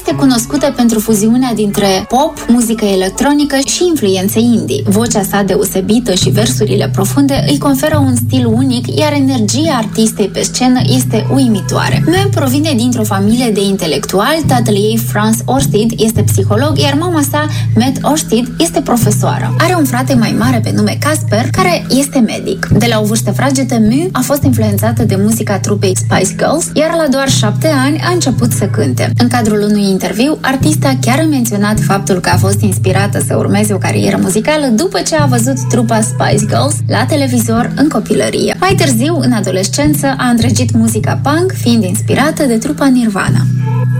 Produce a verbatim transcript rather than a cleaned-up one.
este cunoscută pentru fuziunea dintre pop, muzică electronică și influențe indie. Vocea sa deosebită și versurile profunde îi conferă un stil unic, iar energia artistei pe scenă este uimitoare. Mae provine dintr-o familie de intelectuali, tatăl ei, Franz Orsted, este psiholog, iar mama sa, Mette Orsted, este profesoară. Are un frate mai mare pe nume Casper, care este medic. De la o vârstă fragedă, Mae a fost influențată de muzica trupei Spice Girls, iar la doar șapte ani a început să cânte. În cadrul unui interviu, artista chiar a menționat faptul că a fost inspirată să urmeze o carieră muzicală după ce a văzut trupa Spice Girls la televizor în copilărie. Mai târziu, în adolescență, a îndrăgit muzica punk, fiind inspirată de trupa Nirvana.